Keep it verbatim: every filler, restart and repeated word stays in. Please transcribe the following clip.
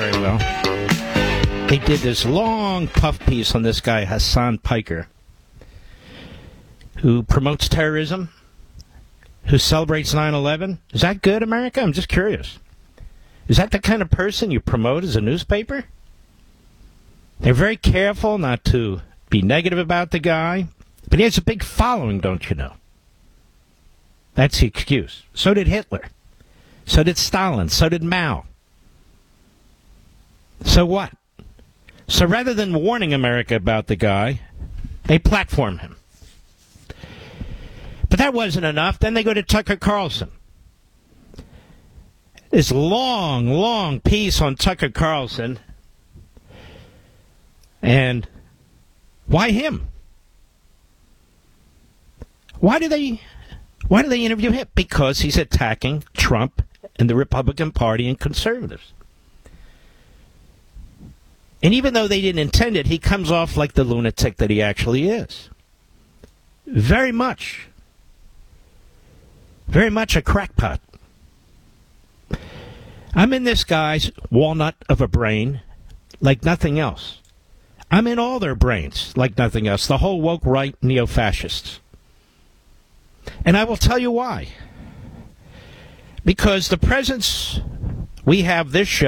very well. They did this long puff piece on this guy, Hassan Piker, who promotes terrorism, who celebrates nine eleven. Is that good, America? I'm just curious. Is that the kind of person you promote as a newspaper? They're very careful not to be negative about the guy, but he has a big following, don't you know? That's the excuse. So did Hitler. So did Stalin. So did Mao. So what? So rather than warning America about the guy, they platform him. But that wasn't enough. Then they go to Tucker Carlson. This long, long piece on Tucker Carlson. And why him? Why do they why do they interview him? Because he's attacking Trump and the Republican Party and conservatives. And even though they didn't intend it, he comes off like the lunatic that he actually is. Very much. Very much a crackpot. I'm in this guy's walnut of a brain like nothing else. I'm in all their brains like nothing else. The whole woke right neo-fascists. And I will tell you why. Because the presence we have this show